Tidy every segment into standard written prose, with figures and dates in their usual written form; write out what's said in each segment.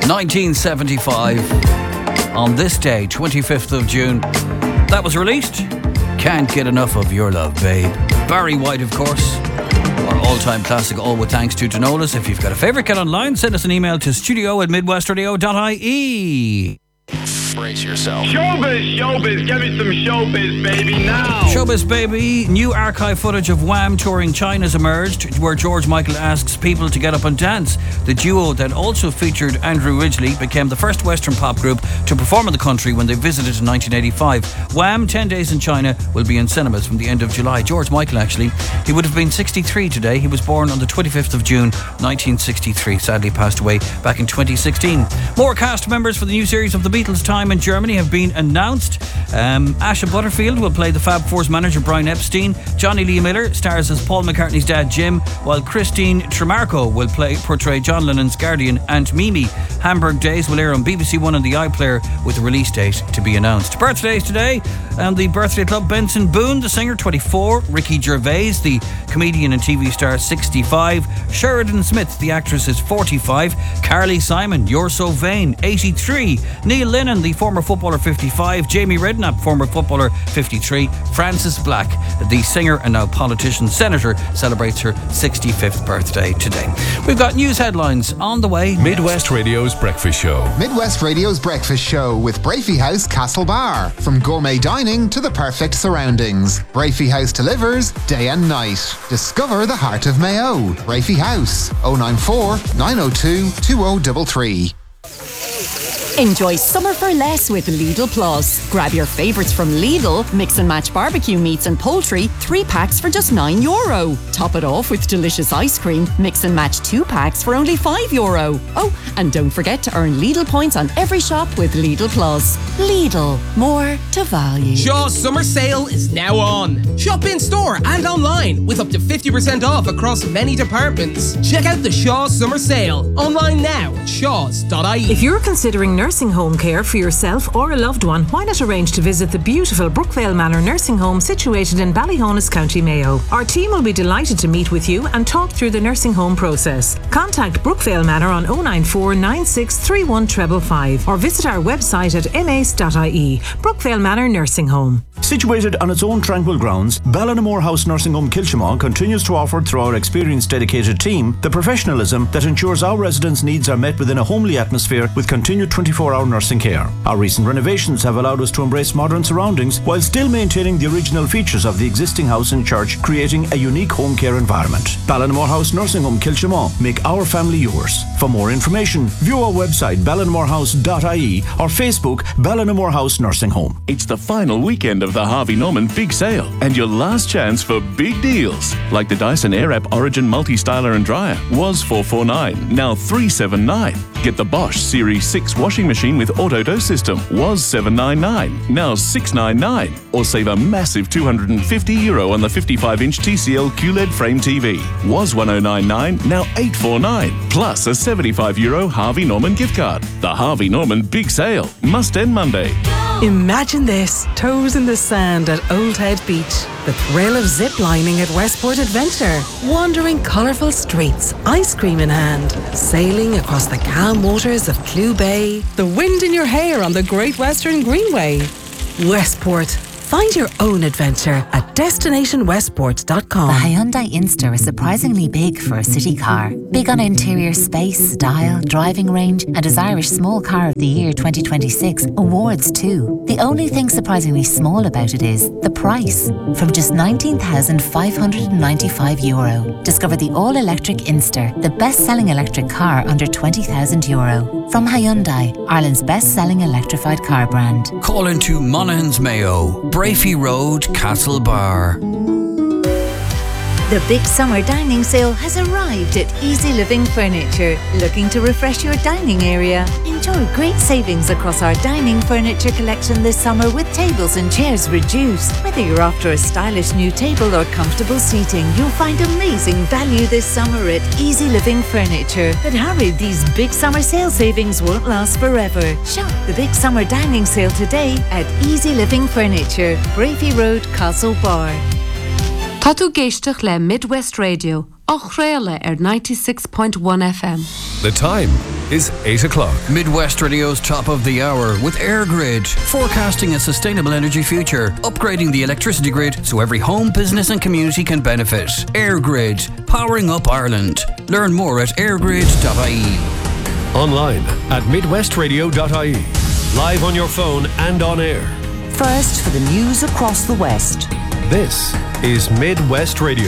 1975. On this day, 25th of June, that was released. Can't Get Enough of Your Love, Babe. Barry White, of course. Our all-time classic, all with thanks to Denolis. If you've got a favourite, get online, send us an email to studio@midwestradio.ie. Brace yourself. Showbiz, give me some showbiz, baby, now. Showbiz, baby. New archive footage of Wham touring China's emerged, where George Michael asks people to get up and dance. The duo that also featured Andrew Ridgeley became the first Western pop group to perform in the country when they visited in 1985. Wham, 10 Days in China, will be in cinemas from the end of July. George Michael, actually, he would have been 63 today. He was born on the 25th of June, 1963. Sadly passed away back in 2016. More cast members for the new series of The Beatles' time in Germany have been announced. Asha Butterfield will play the Fab Four's manager Brian Epstein. Johnny Lee Miller stars as Paul McCartney's dad Jim, while Christine Tremarco will portray John Lennon's guardian Aunt Mimi. Hamburg Days will air on BBC One and the iPlayer, with a release date to be announced. Birthdays today, and the Birthday Club: Benson Boone, the singer, 24. Ricky Gervais, the comedian and TV star, 65. Sheridan Smith, the actress, is 45. Carly Simon, You're So Vain, 83. Neil Lennon, the former footballer, 55. Jamie Redknapp, former footballer, 53. Frances Black, the singer and now politician, senator, celebrates her 65th birthday today. We've got news headlines on the way. Midwest Radio's Breakfast Show. Midwest Radio's Breakfast Show with Brafey House Castlebar. From gourmet dining to the perfect surroundings, Brafey House delivers day and night. Discover the heart of Mayo. Brafey House, 094 902 2033. Enjoy summer for less with Lidl Plus. Grab your favourites from Lidl, mix and match barbecue meats and poultry, 3 packs for just €9. Top it off with delicious ice cream, mix and match 2 packs for only €5. Oh, and don't forget to earn Lidl points on every shop with Lidl Plus. Lidl, more to value. Shaw's summer sale is now on. Shop in store and online with up to 50% off across many departments. Check out the Shaw's summer sale online now at shaws.ie. If you're considering nursing home care for yourself or a loved one, why not arrange to visit the beautiful Brookvale Manor Nursing Home situated in Ballyhonus, County Mayo. Our team will be delighted to meet with you and talk through the nursing home process. Contact Brookvale Manor on 094 96 31 555 or visit our website at mace.ie. Brookvale Manor Nursing Home. Situated on its own tranquil grounds, Ballinamore House Nursing Home Kilchimau continues to offer, through our experienced dedicated team, the professionalism that ensures our residents' needs are met within a homely atmosphere with continued 24-hour nursing care. Our recent renovations have allowed us to embrace modern surroundings while still maintaining the original features of the existing house and church, creating a unique home care environment. Ballinamore House Nursing Home Kilchimau. Make our family yours. For more information, view our website ballinmorehouse.ie or Facebook Ballinamore House Nursing Home. It's the final weekend of the Harvey Norman Big Sale and your last chance for big deals. Like the Dyson Airwrap Origin Multi-Styler and Dryer was $449, now $379. Get the Bosch Series 6 washing machine with auto dose system was $799, now $699. Or save a massive €250 on the 55-inch TCL QLED frame TV. Was $1099, now $849. Plus a €75 Harvey Norman gift card. The Harvey Norman Big Sale must end Monday. Imagine this, toes in the sand at Old Head Beach. The thrill of zip-lining at Westport Adventure. Wandering colourful streets, ice cream in hand. Sailing across the calm waters of Clew Bay. The wind in your hair on the Great Western Greenway. Westport. Find your own adventure at destinationwestport.com. The Hyundai Inster is surprisingly big for a city car. Big on interior space, style, driving range, and as Irish Small Car of the Year 2026 awards too. The only thing surprisingly small about it is the price. From just €19,595. Discover the all-electric Inster, the best-selling electric car under €20,000. From Hyundai, Ireland's best-selling electrified car brand. Call into Monaghan's Mayo, Brafey Road, Castlebar. The big summer dining sale has arrived at Easy Living Furniture. Looking to refresh your dining area? Enjoy great savings across our dining furniture collection this summer with tables and chairs reduced. Whether you're after a stylish new table or comfortable seating, you'll find amazing value this summer at Easy Living Furniture. But hurry, these big summer sale savings won't last forever. Shop the big summer dining sale today at Easy Living Furniture, Brafey Road, Castlebar. Tá tú géisteach le Midwest Radio Ochréile 96.1 FM. The time is 8 o'clock. Midwest Radio's top of the hour with AirGrid, forecasting a sustainable energy future, upgrading the electricity grid so every home, business and community can benefit. AirGrid, powering up Ireland. Learn more at airgrid.ie. Online at midwestradio.ie. Live on your phone and on air. First for the news across the West. This is Midwest Radio.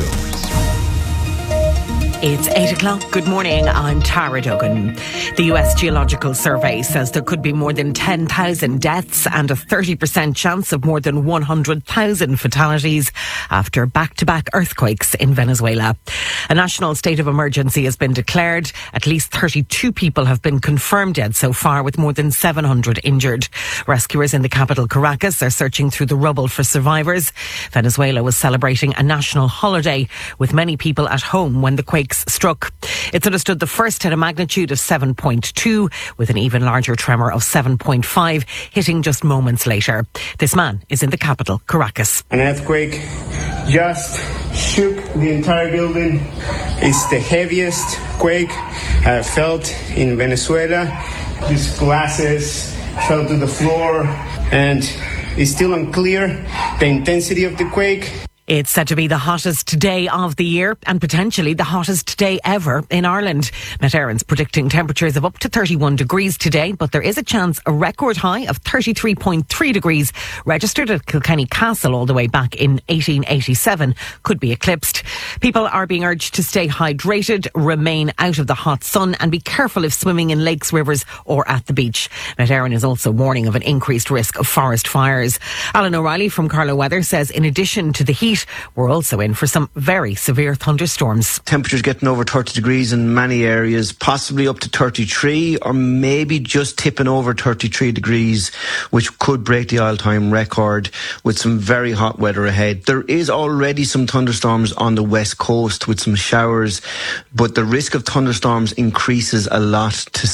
It's 8 o'clock. Good morning. I'm Tara Duggan. The US Geological Survey says there could be more than 10,000 deaths and a 30% chance of more than 100,000 fatalities after back-to-back earthquakes in Venezuela. A national state of emergency has been declared. At least 32 people have been confirmed dead so far, with more than 700 injured. Rescuers in the capital, Caracas, are searching through the rubble for survivors. Venezuela was celebrating a national holiday, with many people at home when the quakes struck. It's understood the first had a magnitude of 7.2, with an even larger tremor of 7.5 hitting just moments later. This man is in the capital, Caracas. An earthquake just shook the entire building. It's the heaviest quake I've felt in Venezuela. These glasses fell to the floor, and it's still unclear the intensity of the quake. It's said to be the hottest day of the year and potentially the hottest day ever in Ireland. Met Éireann's predicting temperatures of up to 31 degrees today, but there is a chance a record high of 33.3 degrees registered at Kilkenny Castle all the way back in 1887 could be eclipsed. People are being urged to stay hydrated, remain out of the hot sun and be careful if swimming in lakes, rivers or at the beach. Met Éireann is also warning of an increased risk of forest fires. Alan O'Reilly from Carlow Weather says in addition to the heat, we're also in for some very severe thunderstorms. Temperatures getting over 30 degrees in many areas, possibly up to 33 or maybe just tipping over 33 degrees, which could break the all-time record with some very hot weather ahead. There is already some thunderstorms on the west coast with some showers, but the risk of thunderstorms increases a lot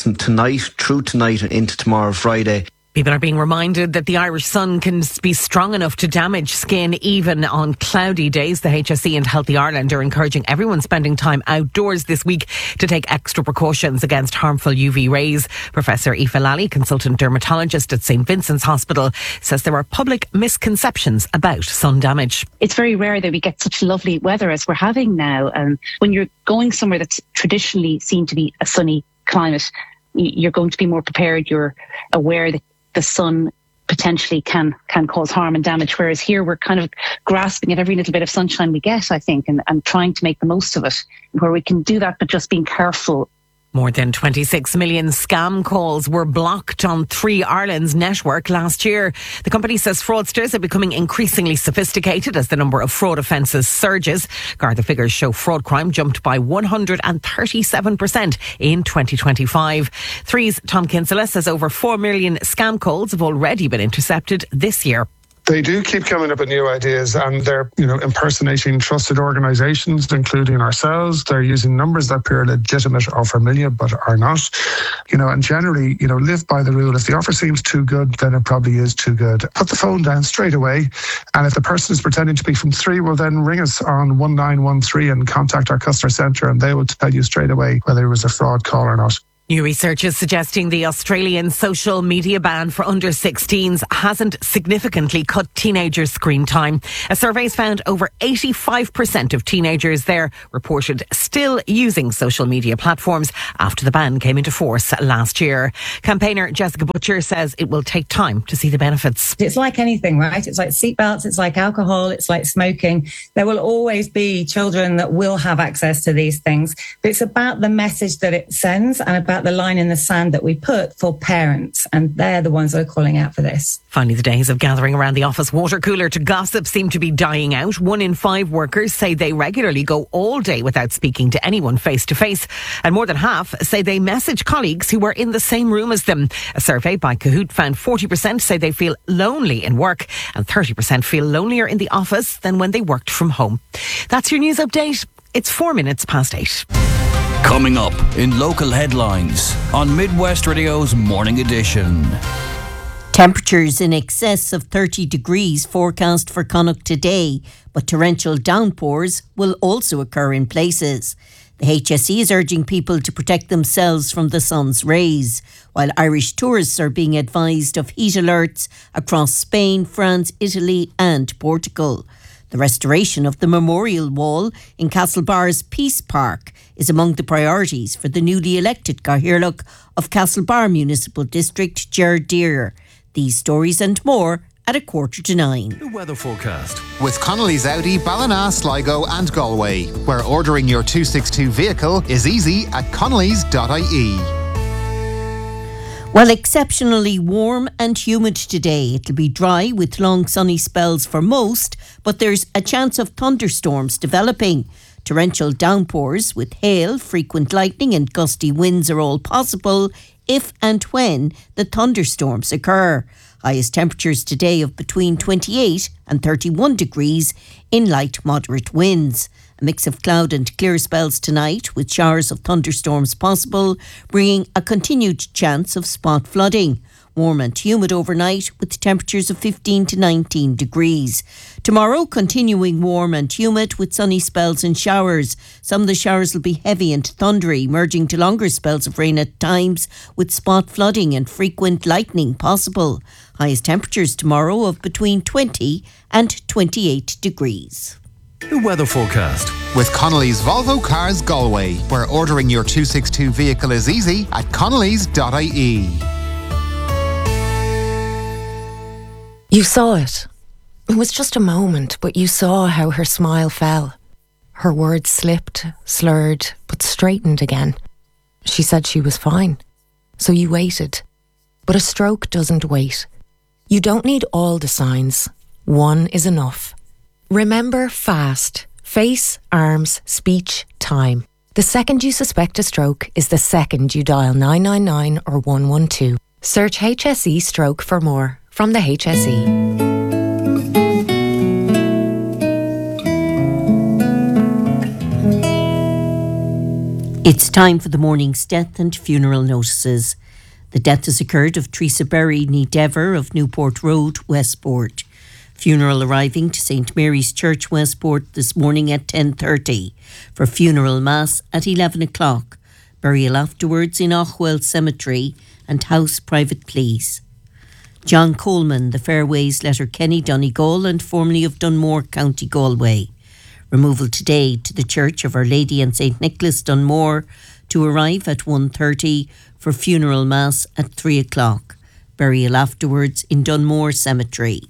through tonight and into tomorrow, Friday. People are being reminded that the Irish sun can be strong enough to damage skin even on cloudy days. The HSE and Healthy Ireland are encouraging everyone spending time outdoors this week to take extra precautions against harmful UV rays. Professor Aoife Lally, consultant dermatologist at St Vincent's Hospital, says there are public misconceptions about sun damage. It's very rare that we get such lovely weather as we're having now. When you're going somewhere that's traditionally seen to be a sunny climate, you're going to be more prepared. You're aware that the sun potentially can cause harm and damage, whereas here we're kind of grasping at every little bit of sunshine we get, I think, and trying to make the most of it, where we can do that, but just being careful. More than 26 million scam calls were blocked on Three Ireland's network last year. The company says fraudsters are becoming increasingly sophisticated as the number of fraud offences surges. Garda figures show fraud crime jumped by 137% in 2025. Three's Tom Kinsella says over 4 million scam calls have already been intercepted this year. They do keep coming up with new ideas, and they're, impersonating trusted organisations, including ourselves. They're using numbers that appear legitimate or familiar, but are not. And generally, live by the rule. If the offer seems too good, then it probably is too good. Put the phone down straight away. And if the person is pretending to be from Three, well, then ring us on 1913 and contact our customer centre, and they will tell you straight away whether it was a fraud call or not. New research is suggesting the Australian social media ban for under 16s hasn't significantly cut teenagers' screen time. A survey's found over 85% of teenagers there reported still using social media platforms after the ban came into force last year. Campaigner Jessica Butcher says it will take time to see the benefits. It's like anything, right? It's like seatbelts, it's like alcohol, it's like smoking. There will always be children that will have access to these things. But it's about the message that it sends and about the line in the sand that we put for parents, and they're the ones that are calling out for this. Finally, the days of gathering around the office water cooler to gossip seem to be dying out. 1 in 5 workers say they regularly go all day without speaking to anyone face to face, and more than half say they message colleagues who are in the same room as them. A survey by Kahoot found 40% say they feel lonely in work and 30% feel lonelier in the office than when they worked from home. That's your news update. It's 4 minutes past 8. Coming up in local headlines on Midwest Radio's Morning Edition. Temperatures in excess of 30 degrees forecast for Connacht today, but torrential downpours will also occur in places. The HSE is urging people to protect themselves from the sun's rays, while Irish tourists are being advised of heat alerts across Spain, France, Italy and Portugal. The restoration of the Memorial Wall in Castlebar's Peace Park is among the priorities for the newly elected Cathaoirleach of Castlebar Municipal District, Ger Deere. These stories and more at 8:45. The weather forecast. With Connolly's Audi, Ballina, Sligo and Galway, where ordering your 262 vehicle is easy at connellys.ie. Well, exceptionally warm and humid today. It'll be dry with long sunny spells for most, but there's a chance of thunderstorms developing. Torrential downpours with hail, frequent lightning and gusty winds are all possible if and when the thunderstorms occur. Highest temperatures today of between 28 and 31 degrees in light moderate winds. A mix of cloud and clear spells tonight with showers of thunderstorms possible, bringing a continued chance of spot flooding. Warm and humid overnight with temperatures of 15 to 19 degrees. Tomorrow, continuing warm and humid with sunny spells and showers. Some of the showers will be heavy and thundery, merging to longer spells of rain at times with spot flooding and frequent lightning possible. Highest temperatures tomorrow of between 20 and 28 degrees. The weather forecast. With Connolly's Volvo Cars Galway, where ordering your 262 vehicle is easy at connellys.ie. You saw it. It was just a moment, but you saw how her smile fell. Her words slipped, slurred, but straightened again. She said she was fine. So you waited. But a stroke doesn't wait. You don't need all the signs. One is enough. Remember FAST. Face, arms, speech, time. The second you suspect a stroke is the second you dial 999 or 112. Search HSE stroke for more. From the HSE. It's time for the morning's death and funeral notices. The death has occurred of Teresa Berry ní Dever of Newport Road, Westport. Funeral arriving to St Mary's Church, Westport this morning at 10:30 for funeral mass at 11 o'clock. Burial afterwards in Ochwell Cemetery and house private please. John Coleman, the Fairways Letterkenny, Donegal and formerly of Dunmore, County Galway. Removal today to the Church of Our Lady and St Nicholas, Dunmore, to arrive at 1:30 for funeral mass at 3 o'clock. Burial afterwards in Dunmore Cemetery.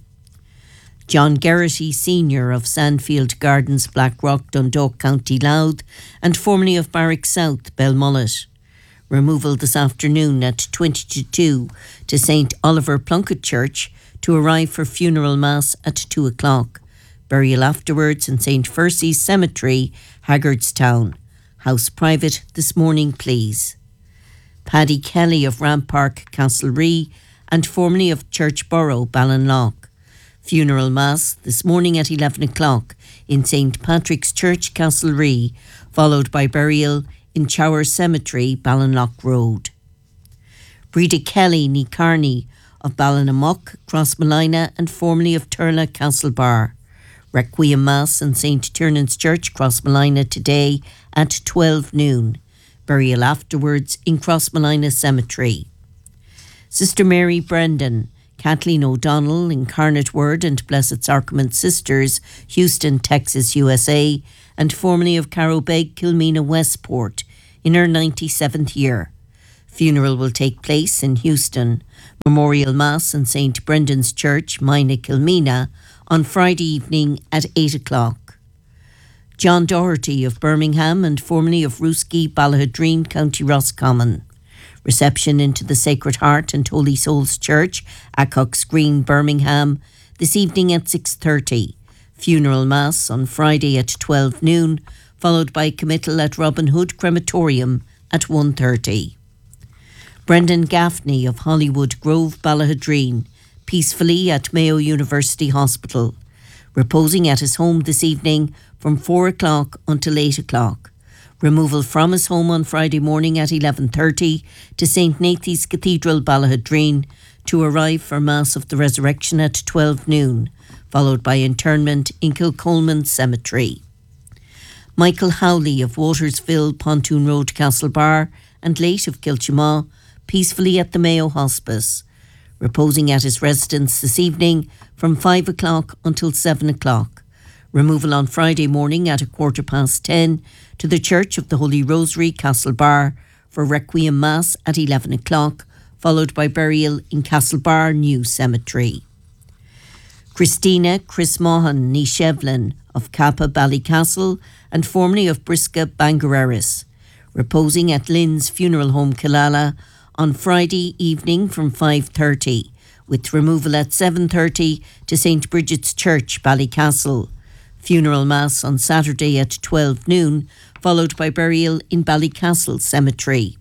John Geraghty Sr. of Sandfield Gardens, Blackrock, Dundalk, County Louth and formerly of Barrack South, Belmullet. Removal this afternoon at 20 to 2 to St Oliver Plunkett Church to arrive for funeral mass at 2 o'clock. Burial afterwards in St Fercy's Cemetery, Haggardstown. House private this morning, please. Paddy Kelly of Rampark, Castlerea and formerly of Churchborough, Ballinlough. Funeral mass this morning at 11 o'clock in St Patrick's Church, Castlerea, followed by burial in Chower Cemetery, Ballinlough Road. Breda Kelly ní Carney of Ballinamuck, Crossmolina and formerly of Turla, Castlebar. Requiem Mass in St Tiernan's Church, Crossmolina today at 12 noon. Burial afterwards in Crossmolina Cemetery. Sister Mary Brendan, Kathleen O'Donnell, Incarnate Word and Blessed Sacrament Sisters, Houston, Texas, USA, and formerly of Carrowbeg, Kilmena, Westport, in her 97th year. Funeral will take place in Houston. Memorial Mass in St Brendan's Church, Mina, Kilmena, on Friday evening at 8 o'clock. John Doherty of Birmingham and formerly of Ruski, Ballahadreen, County Roscommon. Reception into the Sacred Heart and Holy Souls Church, Acocks Green, Birmingham, this evening at 6:30. Funeral Mass on Friday at 12 noon, followed by committal at Robin Hood Crematorium at 1:30. Brendan Gaffney of Hollywood Grove, Ballahadreen, peacefully at Mayo University Hospital, reposing at his home this evening from 4 o'clock until 8 o'clock. Removal from his home on Friday morning at 11:30 to St Nathan's Cathedral, Ballahadreen, to arrive for Mass of the Resurrection at 12 noon, followed by internment in Kilcolman Cemetery. Michael Howley of Watersville, Pontoon Road, Castlebar, and Late of Kilchamaugh, peacefully at the Mayo Hospice, reposing at his residence this evening from 5 o'clock until 7 o'clock. Removal on Friday morning at 10:15 to the Church of the Holy Rosary, Castlebar, for Requiem Mass at 11 o'clock, followed by burial in Castlebar New Cemetery. Christina Chris Maughan ní Shevlin of Kappa Ballycastle and formerly of Brisca Bangareris, reposing at Lynn's Funeral Home Killala on Friday evening from 5:30, with removal at 7:30 to St Bridget's Church, Ballycastle. Funeral Mass on Saturday at 12 noon, followed by burial in Ballycastle Cemetery.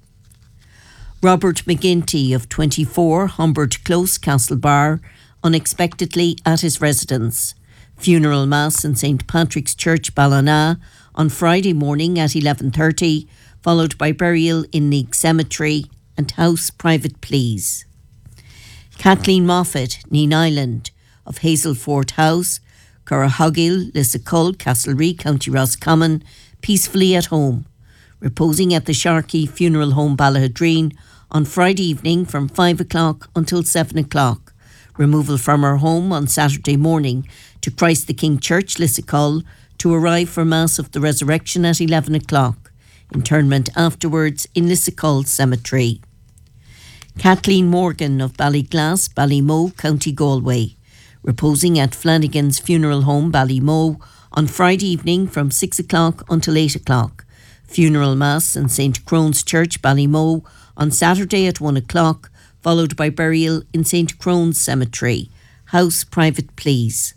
Robert McGinty of 24 Humbert Close, Castlebar, unexpectedly at his residence. Funeral Mass in St Patrick's Church, Ballina, on Friday morning at 11:30, followed by burial in Neak Cemetery and House Private Pleas. Kathleen Moffat, Neen Island, of Hazelford House, Currahoggill, Lissacull, Castlereagh, County Roscommon, peacefully at home, reposing at the Sharkey Funeral Home, Ballahadreen, on Friday evening from 5 o'clock until 7 o'clock. Removal from her home on Saturday morning to Christ the King Church, Lissacull, to arrive for Mass of the Resurrection at 11 o'clock. Interment afterwards in Lissacull Cemetery. Kathleen Morgan of Ballyglass, Ballymoe, County Galway, reposing at Flanagan's Funeral Home, Ballymoe, on Friday evening from 6 o'clock until 8 o'clock. Funeral Mass in St Crone's Church, Ballymoe, on Saturday at 1 o'clock, followed by burial in St Crone's Cemetery. House Private Pleas.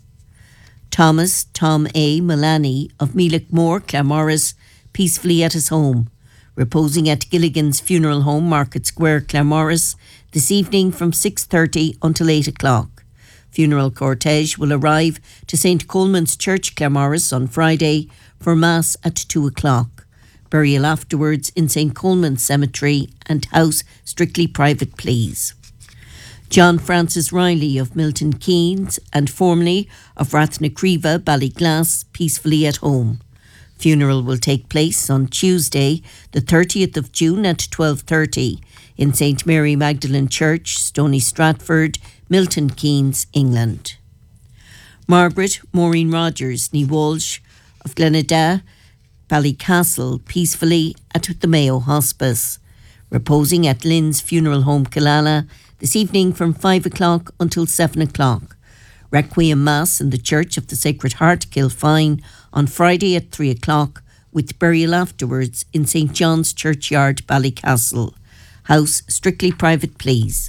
Thomas Tom A. Mullaney of Mealickmore, Claremorris, peacefully at his home, reposing at Gilligan's Funeral Home, Market Square, Claremorris, this evening from 6:30 until 8 o'clock. Funeral cortege will arrive to St Coleman's Church, Claremorris, on Friday for Mass at 2 o'clock. Burial afterwards in St Coleman's Cemetery and House Strictly Private Pleas. John Francis Riley of Milton Keynes and formerly of Rathnacriva, Ballyglass, peacefully at home. Funeral will take place on Tuesday, the 30th of June at 12:30 in St Mary Magdalene Church, Stony Stratford, Milton Keynes, England. Margaret Maureen Rogers ní Walsh of Glenadah, Ballycastle, peacefully at the Mayo Hospice, reposing at Lynn's Funeral Home Killala this evening from 5 o'clock until 7 o'clock. Requiem Mass in the Church of the Sacred Heart, Kilfine, on Friday at 3 o'clock, with burial afterwards in St John's Churchyard, Ballycastle. House Strictly Private Pleas.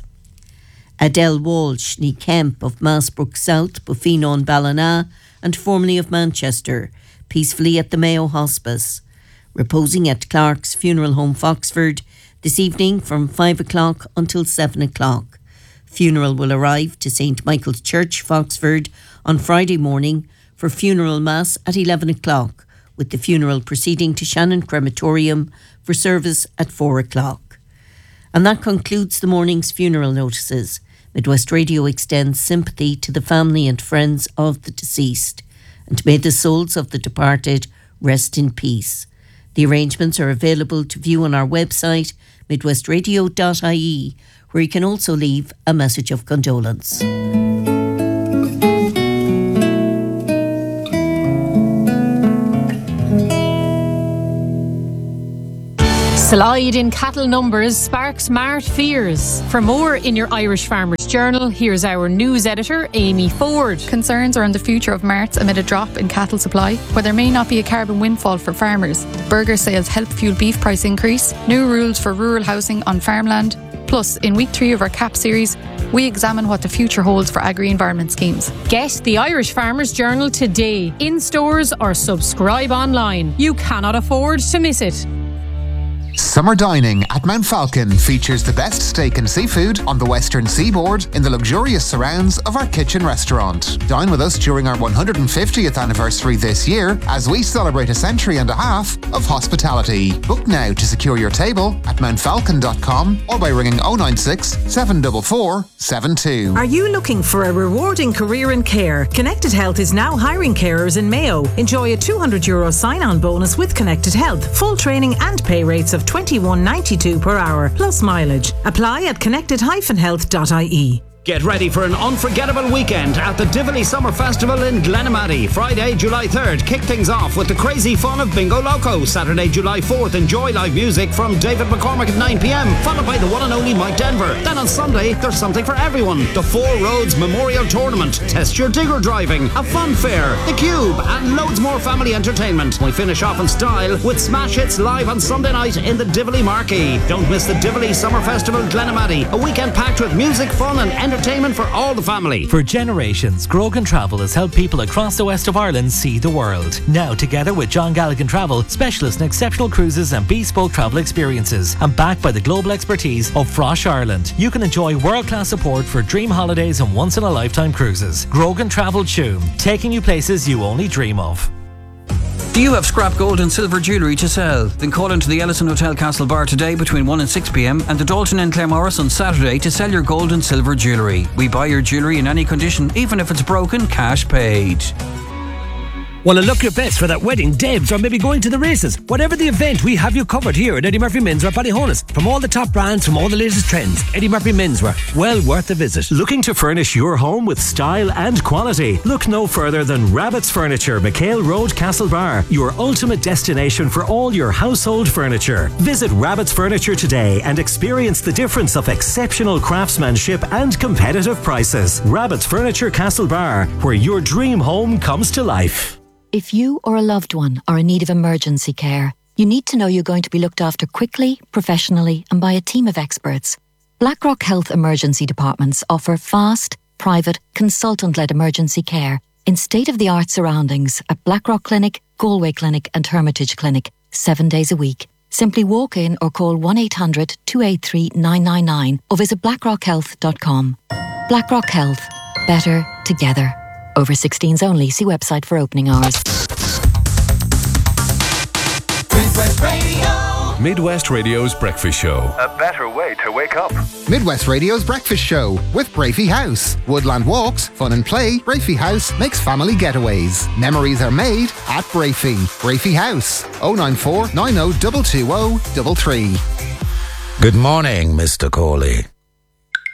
Adele Walsh ní Kemp of Massbrook South, Buffino Ballina, and formerly of Manchester, peacefully at the Mayo Hospice, reposing at Clark's Funeral Home, Foxford, this evening from 5 o'clock until 7 o'clock. Funeral will arrive to St Michael's Church, Foxford, on Friday morning for funeral mass at 11 o'clock, with the funeral proceeding to Shannon Crematorium for service at 4 o'clock. And that concludes the morning's funeral notices. Midwest Radio extends sympathy to the family and friends of the deceased, and may the souls of the departed rest in peace. The arrangements are available to view on our website, midwestradio.ie, where you can also leave a message of condolence. Slide in cattle numbers sparks mart fears. For more in your Irish Farmers Journal, here's our news editor, Amy Ford. Concerns around the future of marts amid a drop in cattle supply, where there may not be a carbon windfall for farmers. Burger sales help fuel beef price increase, new rules for rural housing on farmland. Plus, in week 3 of our CAP series, we examine what the future holds for agri-environment schemes. Get the Irish Farmers Journal today, in stores or subscribe online. You cannot afford to miss it. Summer dining at Mount Falcon features the best steak and seafood on the western seaboard in the luxurious surrounds of our kitchen restaurant. Dine with us during our 150th anniversary this year as we celebrate a century and a half of hospitality. Book now to secure your table at mountfalcon.com or by ringing 096 744 72. Are you looking for a rewarding career in care? Connected Health is now hiring carers in Mayo. Enjoy a €200 sign-on bonus with Connected Health. Full training and pay rates of $21.92 per hour, plus mileage. Apply at connected-health.ie. Get ready for an unforgettable weekend at the Tivoli Summer Festival in Glenamaddy. Friday, July 3rd, kick things off with the crazy fun of Bingo Loco. Saturday, July 4th, enjoy live music from David McCormick at 9 p.m, followed by the one and only Mike Denver. Then on Sunday, there's something for everyone. The Four Roads Memorial Tournament, test your digger driving, a fun fair, the Cube, and loads more family entertainment. We finish off in style with Smash Hits live on Sunday night in the Tivoli Marquee. Don't miss the Tivoli Summer Festival Glenamaddy, a weekend packed with music, fun and entertainment for all the family. For generations, Grogan Travel has helped people across the west of Ireland see the world. Now, together with John Galligan Travel, specialists in exceptional cruises and bespoke travel experiences, and backed by the global expertise of Frosh Ireland, you can enjoy world-class support for dream holidays and once-in-a-lifetime cruises. Grogan Travel Tuam, taking you places you only dream of. Do you have scrap gold and silver jewellery to sell? Then call into the Ellison Hotel Castle Bar today between 1 and 6 p.m. and the Dalton and Claremorris on Saturday to sell your gold and silver jewellery. We buy your jewellery in any condition, even if it's broken, cash paid. Want to look your best for that wedding, debs, or maybe going to the races? Whatever the event, we have you covered here at Eddie Murphy Menswear Ballyhonus. From all the top brands, from all the latest trends, Eddie Murphy Menswear, well worth a visit. Looking to furnish your home with style and quality? Look no further than Rabbit's Furniture, McHale Road, Castlebar, your ultimate destination for all your household furniture. Visit Rabbit's Furniture today and experience the difference of exceptional craftsmanship and competitive prices. Rabbit's Furniture, Castlebar, where your dream home comes to life. If you or a loved one are in need of emergency care, you need to know you're going to be looked after quickly, professionally, and by a team of experts. Blackrock Health Emergency Departments offer fast, private, consultant-led emergency care in state-of-the-art surroundings at Blackrock Clinic, Galway Clinic and Hermitage Clinic, 7 days a week. Simply walk in or call 1-800-283-999 or visit blackrockhealth.com. Blackrock Health. Better together. Over 16s only. See website for opening hours. Midwest Radio. Midwest Radio's Breakfast Show. A better way to wake up. Midwest Radio's Breakfast Show with Brafey House. Woodland walks, fun and play. Brafey House makes family getaways. Memories are made at Brafey. Brafey House. 094 90 220 33. Good morning, Mr. Corley.